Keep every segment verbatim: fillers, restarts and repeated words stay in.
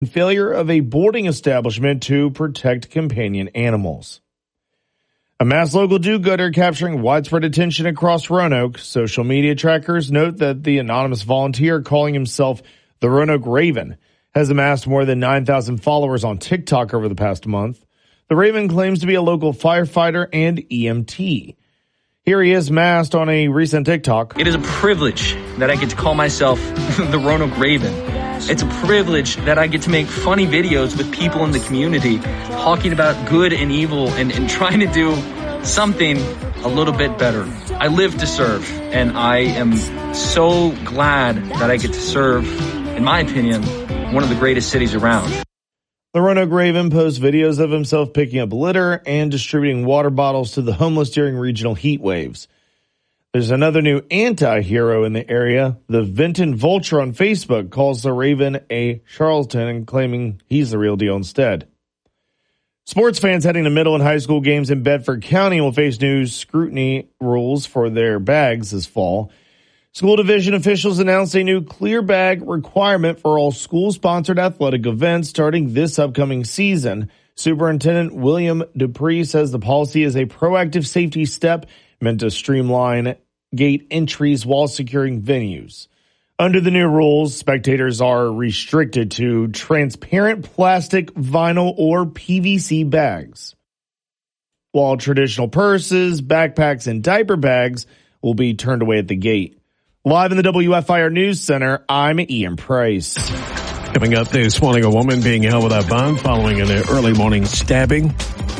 Failure of a boarding establishment to protect companion animals. A mass local do-gooder capturing widespread attention across Roanoke. Social media trackers note that the anonymous volunteer calling himself the Roanoke Raven has amassed more than nine thousand followers on TikTok over the past month. The Raven claims to be a local firefighter and E M T. Here he is masked on a recent TikTok. It is a privilege that I get to call myself the Roanoke Raven. It's a privilege that I get to make funny videos with people in the community talking about good and evil and, and trying to do something a little bit better. I live to serve, and I am so glad that I get to serve, in my opinion, one of the greatest cities around. The Roanoke Raven posts videos of himself picking up litter and distributing water bottles to the homeless during regional heat waves. There's another new anti-hero in the area. The Vinton Vulture on Facebook calls the Raven a charlatan and claiming he's the real deal instead. Sports fans heading to middle and high school games in Bedford County will face new scrutiny rules for their bags this fall. School division officials announced a new clear bag requirement for all school-sponsored athletic events starting this upcoming season. Superintendent William Dupree says the policy is a proactive safety step meant to streamline gate entries while securing venues. Under the new rules, spectators are restricted to transparent plastic, vinyl, or P V C bags, while traditional purses, backpacks, and diaper bags will be turned away at the gate. Live in the W F I R News Center, I'm Ian Price. Coming up this morning, a woman being held without bond following an early morning stabbing.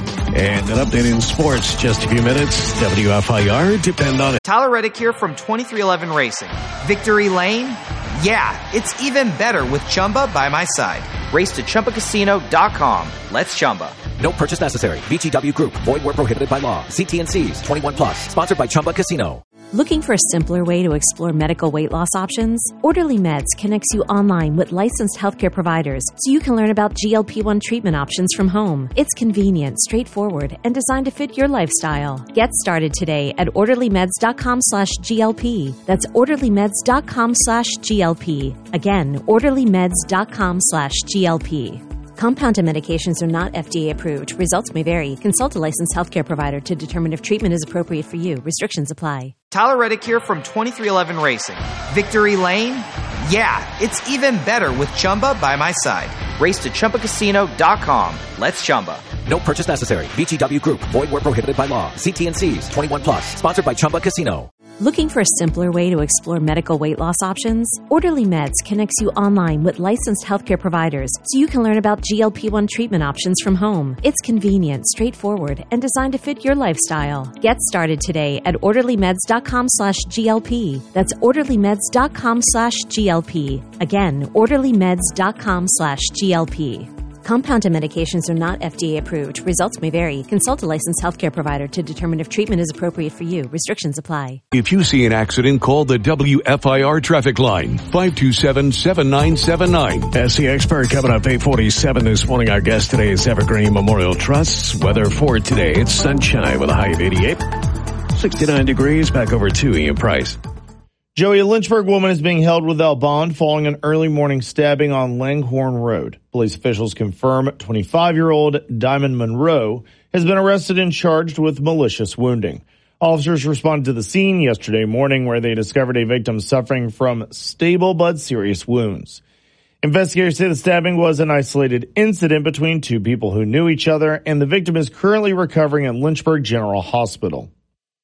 And an update in sports, just a few minutes. W F I R, depend on it. Tyler Reddick here from twenty-three eleven Racing. Victory Lane? Yeah, it's even better with Chumba by my side. Race to Chumba Casino dot com. Let's Chumba. No purchase necessary. V G W Group. Void where prohibited by law. See T and C's. twenty-one plus. Sponsored by Chumba Casino. Looking for a simpler way to explore medical weight loss options? Orderly Meds connects you online with licensed healthcare providers so you can learn about G L P one treatment options from home. It's convenient, straightforward, and designed to fit your lifestyle. Get started today at orderlymeds.com slash GLP. That's orderlymeds.com slash GLP. Again, orderlymeds.com slash GLP. Compounded medications are not F D A approved. Results may vary. Consult a licensed healthcare provider to determine if treatment is appropriate for you. Restrictions apply. Tyler Reddick here from twenty-three eleven Racing. Victory Lane? Yeah, it's even better with Chumba by my side. Race to Chumba Casino dot com. Let's Chumba. No purchase necessary. V G W Group. Void where prohibited by law. See T and C's. twenty-one plus. Sponsored by Chumba Casino. Looking for a simpler way to explore medical weight loss options? Orderly Meds connects you online with licensed healthcare providers so you can learn about G L P one treatment options from home. It's convenient, straightforward, and designed to fit your lifestyle. Get started today at orderlymeds.com slash GLP. That's orderlymeds.com slash GLP. Again, orderlymeds.com slash GLP. Compounded medications are not F D A approved. Results may vary. Consult a licensed healthcare provider to determine if treatment is appropriate for you. Restrictions apply. If you see an accident, call the W F I R traffic line, five two seven, seven nine seven nine. As the expert coming up eight forty-seven this morning, our guest today is Evergreen Memorial Trust's weather for today. It's sunshine with a high of eighty-eight. sixty-nine degrees. Back over to Ian Price. Joey, a Lynchburg woman is being held without bond following an early morning stabbing on Langhorne Road. Police officials confirm twenty-five-year-old Diamond Monroe has been arrested and charged with malicious wounding. Officers responded to the scene yesterday morning where they discovered a victim suffering from stable but serious wounds. Investigators say the stabbing was an isolated incident between two people who knew each other, and the victim is currently recovering at Lynchburg General Hospital.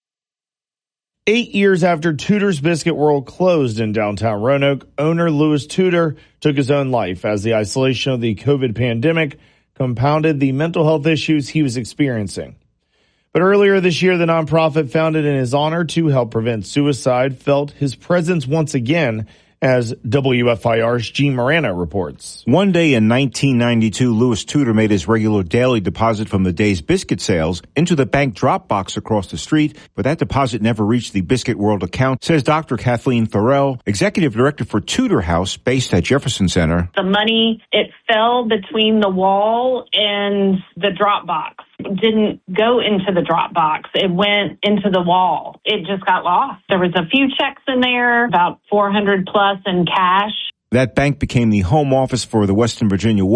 Eight years after Tudor's Biscuit World closed in downtown Roanoke, owner Louis Tudor took his own life as the isolation of the COVID pandemic compounded the mental health issues he was experiencing. But earlier this year, the nonprofit founded in his honor to help prevent suicide felt his presence once again, as W F I R's Gene Morano reports. One day in nineteen ninety-two, Louis Tudor made his regular daily deposit from the day's biscuit sales into the bank drop box across the street, but that deposit never reached the Biscuit World account, says Doctor Kathleen Thorell, executive director for Tudor House, based at Jefferson Center. The money, it fell between the wall and the drop box. It didn't go into the drop box. It went into the wall. It just got lost. There was a few checks in there, about four hundred plus in cash. That bank became the home office for the Western Virginia